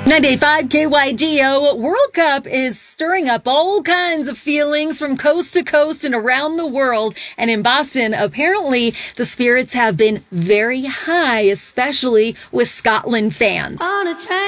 98.5 KYDO. World Cup is stirring up all kinds of feelings from coast to coast and around the world. And in Boston, apparently the spirits have been very high, especially with Scotland fans.